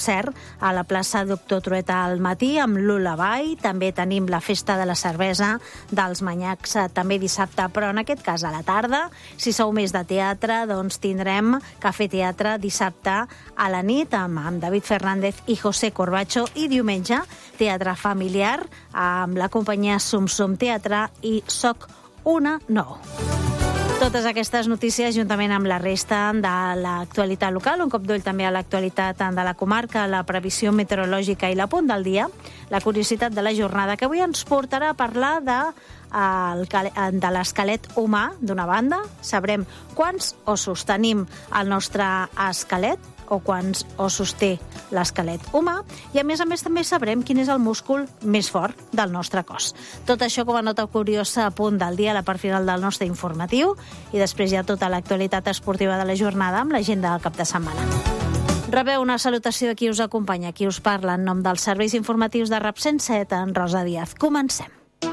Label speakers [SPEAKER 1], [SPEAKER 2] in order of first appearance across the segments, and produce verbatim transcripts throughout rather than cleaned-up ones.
[SPEAKER 1] concert a la plaça Doctor Trueta al matí amb l'Ulabai. També tenim la festa de la cervesa dels Manyacs també dissabte, però en aquest cas a la tarda. Si sou més de teatre, doncs tindrem Cafè Teatre dissabte a la nit amb, amb David Fernández i José Corbacho, i diumenge teatre familiar amb la companyia Sum Sum Teatre i Soc una Nou. Totes aquestes notícies, juntament amb la resta de l'actualitat local, un cop d'ull també a l'actualitat de la comarca, la previsió meteorològica i la punt del dia, la curiositat de la jornada, que avui ens portarà a parlar de, de l'esquelet humà, d'una banda. Sabrem quants ossos tenim al nostre esquelet, o quants ossos té l'esquelet humà, i a més a més també sabrem quin és el múscul més fort del nostre cos. Tot això com a nota curiosa a punt del dia, a la part final del nostre informatiu, i després ja tota l'actualitat esportiva de la jornada amb l'agenda del cap de setmana. Rebeu una salutació de qui us acompanya, qui us parla en nom dels serveis informatius de RAP cent set, en Rosa Díaz. Comencem.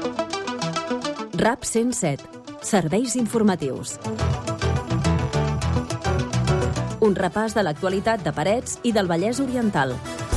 [SPEAKER 2] RAP cent set, serveis informatius. Un repàs de l'actualitat de Parets i del Vallès Oriental.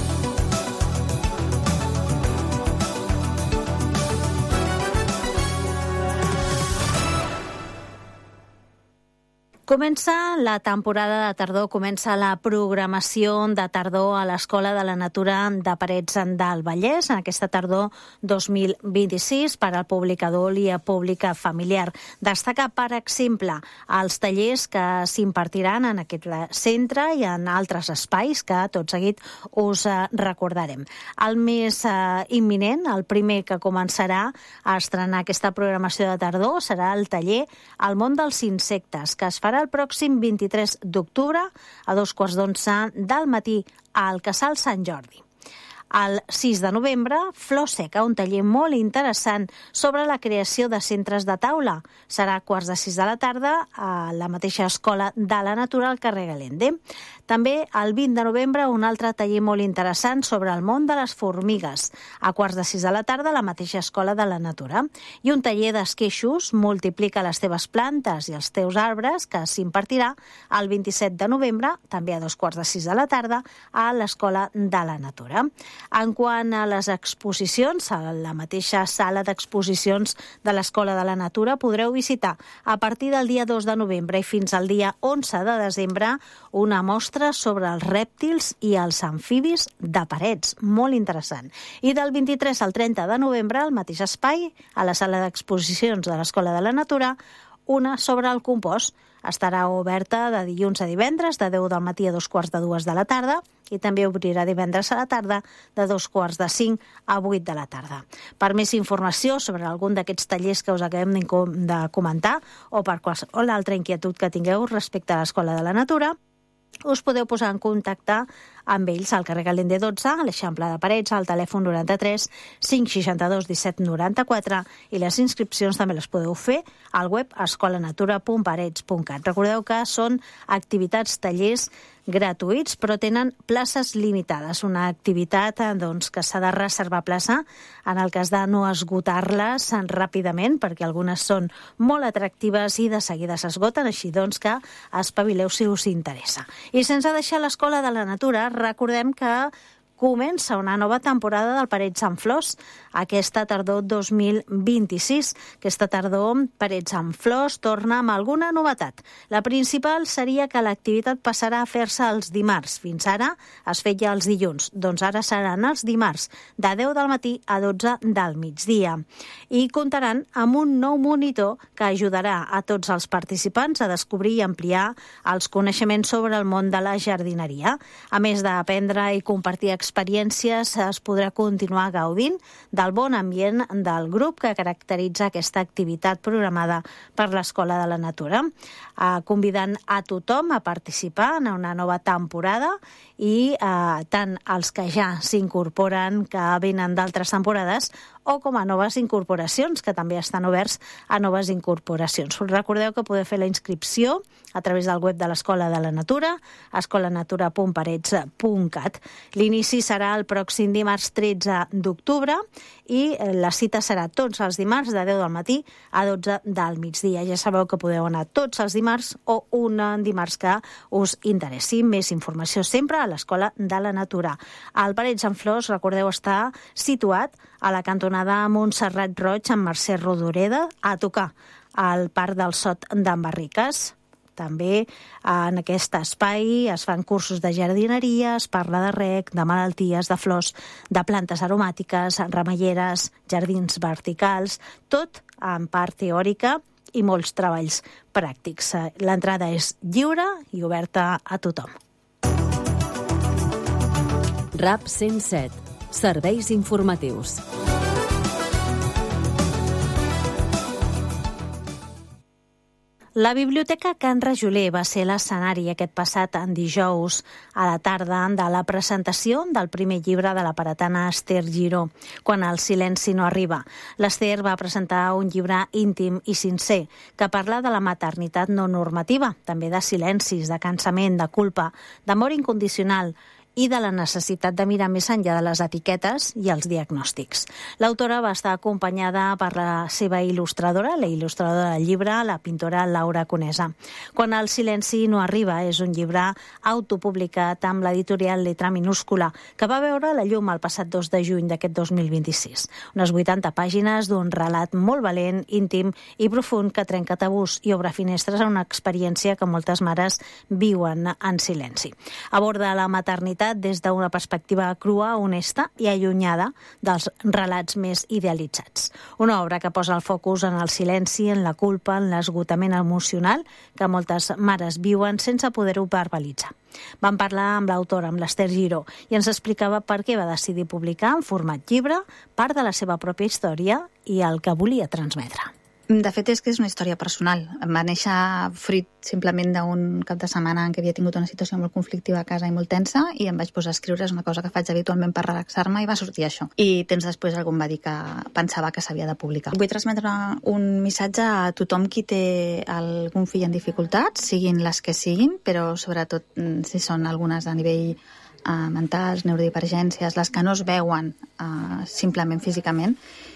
[SPEAKER 1] Comença la temporada de tardor, comença la programació de tardor a l'Escola de la Natura de Parets del Vallès, en aquesta tardor dos mil vint-i-sis, per al públic adult i a públic familiar. Destaca, per exemple, els tallers que s'impartiran en aquest centre i en altres espais que tot seguit us recordarem. El més eh, imminent, el primer que començarà a estrenar aquesta programació de tardor, serà el taller El món dels insectes, que es farà el pròxim vint-i-tres d'octubre a dos quarts d'onze del matí al Casal Sant Jordi. El sis de novembre, Flor Seca, un taller molt interessant sobre la creació de centres de taula. Serà a quarts de sis de la tarda a la mateixa Escola de la Natura al carrer Galende. També el vint de novembre, un altre taller molt interessant sobre el món de les formigues. A quarts de sis de la tarda a la mateixa Escola de la Natura. I un taller d'esqueixos, Multiplica les teves plantes i els teus arbres, que s'impartirà el vint-i-set de novembre, també a dos quarts de sis de la tarda, a l'Escola de la Natura. En quant a les exposicions, a la mateixa sala d'exposicions de l'Escola de la Natura podreu visitar a partir del dia dos de novembre i fins al dia onze de desembre una mostra sobre els rèptils i els amfibis de Parets, molt interessant. I del vint-i-tres al trenta de novembre, al mateix espai, a la sala d'exposicions de l'Escola de la Natura, una sobre el compost. Estarà oberta de dilluns a divendres, de deu del matí a dos quarts de dues de la tarda, i també obrirà divendres a la tarda de dos quarts de cinc a vuit de la tarda. Per més informació sobre algun d'aquests tallers que us acabem de comentar o per qualsevol altra inquietud que tingueu respecte a l'Escola de la Natura, us podeu posar en contacte amb ells al carrer Galende dotze, a l'Eixample de Parets, al telèfon noranta-tres cinc seixanta-dos disset noranta-quatre, i les inscripcions també les podeu fer al web escolanatura punt parets punt cat. Recordeu que són activitats, tallers gratuïts, però tenen places limitades. Una activitat doncs, que s'ha de reservar plaça en el cas de no esgotar-les ràpidament, perquè algunes són molt atractives i de seguida s'esgoten, així doncs que espavileu si us interessa. I sense deixar l'Escola de la Natura, recordem que comença una nova temporada del Parets amb Flors, aquesta tardor dos mil vint-i-sis. Aquesta tardor, Parets amb Flors torna amb alguna novetat. La principal seria que l'activitat passarà a fer-se els dimarts. Fins ara es feia els dilluns, doncs ara seran els dimarts, de deu del matí a dotze del migdia. I comptaran amb un nou monitor que ajudarà a tots els participants a descobrir i ampliar els coneixements sobre el món de la jardineria. A més d'aprendre i compartir experiències, experiències es podrà continuar gaudint del bon ambient del grup que caracteritza aquesta activitat programada per l'Escola de la Natura, eh, convidant a tothom a participar en una nova temporada i eh, tant els que ja s'incorporen, que venen d'altres temporades, o com a noves incorporacions, que també estan oberts a noves incorporacions. Recordeu que podeu fer la inscripció a través del web de l'Escola de la Natura, escolanatura punt parets punt cat. L'inici serà el pròxim dimarts tretze d'octubre i la cita serà tots els dimarts de deu del matí a dotze del migdia. Ja sabeu que podeu anar tots els dimarts o un dimarts que us interessi. Més informació sempre a l'Escola de la Natura. El Parets en Flors, recordeu, està situat a la cantonada Montserrat Roig amb Mercè Rodoreda, a tocar al Parc del Sot d'en Barriques. També en aquest espai es fan cursos de jardineria, es parla de rec, de malalties, de flors, de plantes aromàtiques, remeieres, jardins verticals, tot en part teòrica i molts treballs pràctics. L'entrada és lliure i oberta a tothom.
[SPEAKER 2] RAP cent set. Serveis informatius.
[SPEAKER 1] La Biblioteca Can Rajoler va ser l'escenari aquest passat en dijous a la tarda de la presentació del primer llibre de la paratana Esther Giró, Quan el silenci no arriba. L'Esther va presentar un llibre íntim i sincer que parla de la maternitat no normativa, també de silencis, de cansament, de culpa, d'amor incondicional i de la necessitat de mirar més enllà de les etiquetes i els diagnòstics. L'autora va estar acompanyada per la seva il·lustradora, la il·lustradora del llibre, la pintora Laura Conesa. Quan el silenci no arriba és un llibre autopublicat amb l'editorial Letra Minúscula, que va veure la llum el passat dos de juny d'aquest dos mil vint-i-sis. Unes vuitanta pàgines d'un relat molt valent, íntim i profund que trenca tabús i obre finestres a una experiència que moltes mares viuen en silenci. Aborda la maternitat des d'una perspectiva crua, honesta i allunyada dels relats més idealitzats. Una obra que posa el focus en el silenci, en la culpa, en l'esgotament emocional que moltes mares viuen sense poder-ho verbalitzar. Vam parlar amb l'autora, amb l'Esther Giró, i ens explicava per què va decidir publicar en format llibre part de la seva pròpia història i el que volia transmetre.
[SPEAKER 3] De fet, és que és una història personal. Em va néixer fruit simplement d'un cap de setmana en què havia tingut una situació molt conflictiva a casa i molt tensa i em vaig posar a escriure, és una cosa que faig habitualment per relaxar-me i va sortir això. I temps després algú em va dir que pensava que s'havia de publicar. Vull transmetre un missatge a tothom qui té algun fill en dificultats, siguin les que siguin, però sobretot si són algunes a nivell eh, mentals, neurodivergències, les que no es veuen eh, simplement físicament,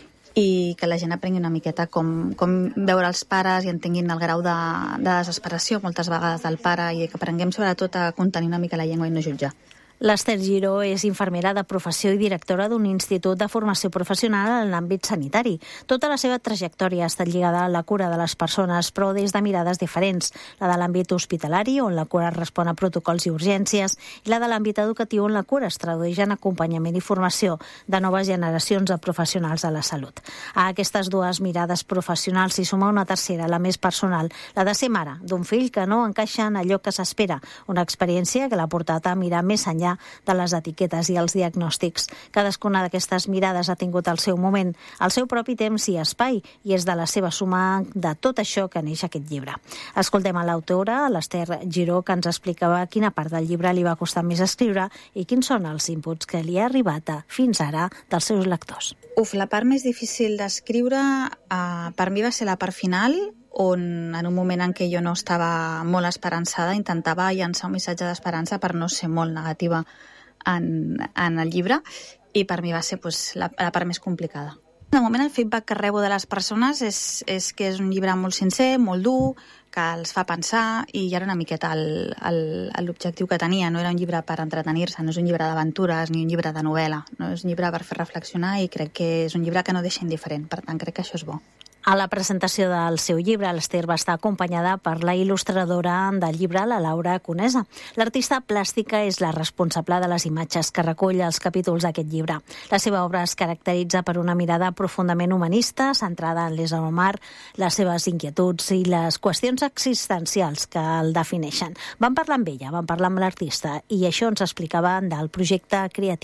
[SPEAKER 3] i que la gent aprengui una miqueta com, com veure els pares i entenguin el grau de, de desesperació moltes vegades del pare i que aprenguem sobretot a contenir una mica la llengua i no jutjar.
[SPEAKER 1] L'Esther Giró és infermera de professió i directora d'un institut de formació professional en l'àmbit sanitari. Tota la seva trajectòria ha estat lligada a la cura de les persones, però des de mirades diferents, la de l'àmbit hospitalari, on la cura respon a protocols i urgències, i la de l'àmbit educatiu, on la cura es tradueix en acompanyament i formació de noves generacions de professionals de la salut. A aquestes dues mirades professionals s'hi suma una tercera, la més personal, la de ser mare d'un fill que no encaixa en allò que s'espera, una experiència que l'ha portat a mirar més enllà de les etiquetes i els diagnòstics. Cadascuna d'aquestes mirades ha tingut el seu moment, el seu propi temps i espai, i és de la seva suma de tot això que neix aquest llibre. Escoltem a l'autora, l'Esther Giró, que ens explicava quina part del llibre li va costar més escriure i quins són els inputs que li ha arribat a, fins ara dels seus lectors.
[SPEAKER 3] Uf, la part més difícil d'escriure eh, per mi va ser la part final, on en un moment en què jo no estava molt esperançada intentava llançar un missatge d'esperança per no ser molt negativa en, en el llibre, i per mi va ser pues, la, la part més complicada. De moment el feedback que rebo de les persones és, és que és un llibre molt sincer, molt dur, que els fa pensar, i ja era una miqueta el, el, l'objectiu que tenia. No era un llibre per entretenir-se, no és un llibre d'aventures ni un llibre de novel·la, no és un llibre per fer reflexionar, i crec que és un llibre que no deixa indiferent, per tant crec que això és bo.
[SPEAKER 1] A la presentació del seu llibre, l'Esther va estar acompanyada per la il·lustradora del llibre, la Laura Conesa. L'artista plàstica és la responsable de les imatges que recull els capítols d'aquest llibre. La seva obra es caracteritza per una mirada profundament humanista, centrada en l'ésser humà, les seves inquietuds i les qüestions existencials que el defineixen. Vam parlar amb ella, vam parlar amb l'artista, i això ens explicava del projecte creatiu.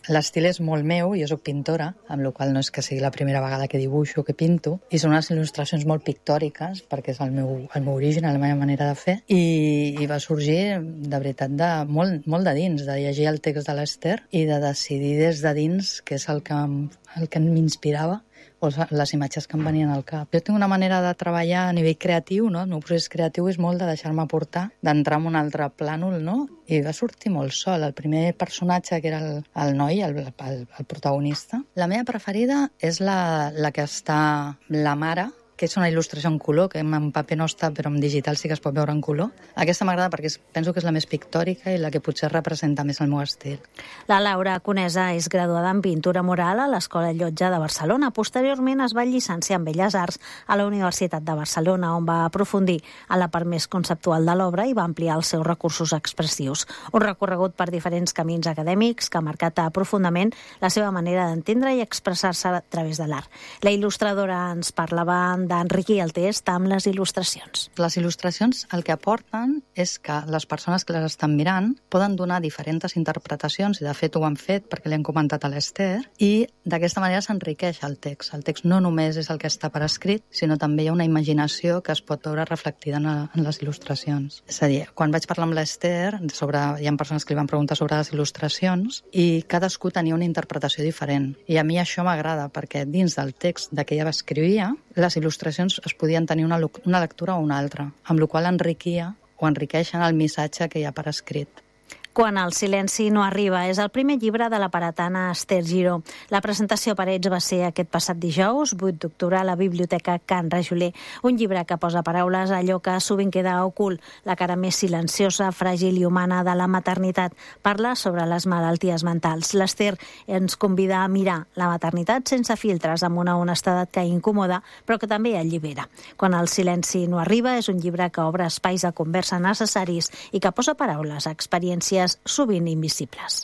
[SPEAKER 4] l'estil és molt meu, jo soc pintora, amb la qual no és que sigui la primera vegada que dibuixo, que pinto, i són unes il·lustracions molt pictòriques, perquè és el meu, el meu origen, la meva manera de fer, i, i va sorgir, de veritat, de, molt, molt de dins, de llegir el text de l'Ester i de decidir des de dins què és el que, el que m'inspirava, o les imatges que em venien al cap. Jo tinc una manera de treballar a nivell creatiu, no? El meu procés creatiu és molt de deixar-me portar, d'entrar en un altre plànol, no? I va sortir molt sol. El primer personatge, que era el, el noi, el, el, el protagonista. La meva preferida és la, la que està la mare, que és una il·lustració en color, que en paper no està, però en digital sí que es pot veure en color. Aquesta m'agrada perquè penso que és la més pictòrica i la que potser representa més el meu estil.
[SPEAKER 1] La Laura Conesa és graduada en pintura mural a l'Escola Llotja de Barcelona. Posteriorment es va llicenciar en Belles Arts a la Universitat de Barcelona, on va aprofundir en la part més conceptual de l'obra i va ampliar els seus recursos expressius. Un recorregut per diferents camins acadèmics que ha marcat profundament la seva manera d'entendre i expressar-se a través de l'art. La il·lustradora ens parlava d'enriquir el text amb les il·lustracions.
[SPEAKER 4] Les il·lustracions el que aporten és que les persones que les estan mirant poden donar diferents interpretacions, i de fet ho han fet perquè li han comentat a l'Ester, i d'aquesta manera s'enriqueix el text. El text no només és el que està per escrit, sinó també hi ha una imaginació que es pot veure reflectida en, a, en les il·lustracions. És a dir, quan vaig parlar amb l'Ester, sobre, hi ha persones que li van preguntar sobre les il·lustracions, i cadascú tenia una interpretació diferent. I a mi això m'agrada, perquè dins del text de què ella escrivia, les il·lustracions es podien tenir una, una lectura o una altra, amb la qual enriquia o enriqueixen el missatge que hi ha per escrit.
[SPEAKER 1] Quan el silenci no arriba és el primer llibre de la paratana Ester Giró. La presentació a Parets va ser aquest passat dijous, vuit d'octubre, a la Biblioteca Can Rajoler. Un llibre que posa paraules a allò que sovint queda ocult, la cara més silenciosa, fràgil i humana de la maternitat. Parla sobre les malalties mentals. L'Ester ens convida a mirar la maternitat sense filtres, amb una honestedat que incomoda, però que també allibera. Quan el silenci no arriba és un llibre que obre espais de conversa necessaris i que posa paraules a experiències sovint invisibles.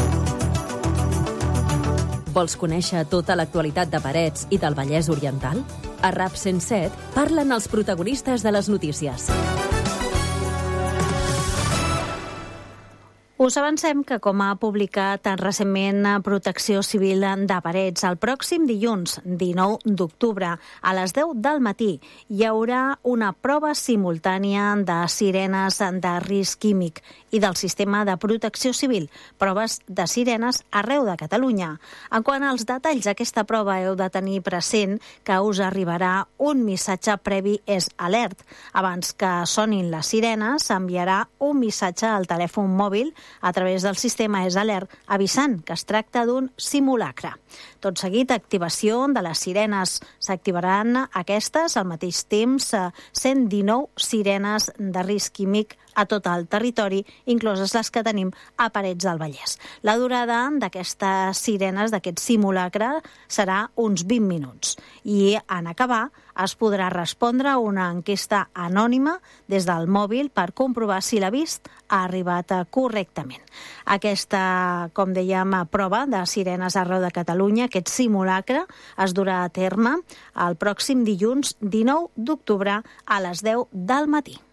[SPEAKER 2] Vols conèixer tota l'actualitat de Parets i del Vallès Oriental? A RAP cent set parlen els protagonistes de les notícies.
[SPEAKER 1] Us avancem que, com ha publicat recentment Protecció Civil de Parets, el pròxim dilluns, dinou d'octubre, a les deu del matí, hi haurà una prova simultània de sirenes de risc químic i del sistema de protecció civil, proves de sirenes arreu de Catalunya. En quant als detalls d'aquesta prova, heu de tenir present que us arribarà un missatge previ és alert. Abans que sonin les sirenes, s'enviarà un missatge al telèfon mòbil a través del sistema és alert, avisant que es tracta d'un simulacre. Tot seguit, activació de les sirenes. S'activaran aquestes al mateix temps cent dinou sirenes de risc químic a tot el territori, incloses les que tenim a Parets del Vallès. La durada d'aquestes sirenes, d'aquest simulacre, serà uns vint minuts. I en acabar es podrà respondre a una enquesta anònima des del mòbil per comprovar si l'avís ha arribat correctament. Aquesta, com dèiem, prova de sirenes arreu de Catalunya, aquest simulacre, es durà a terme el pròxim dilluns dinou d'octubre a les deu del matí.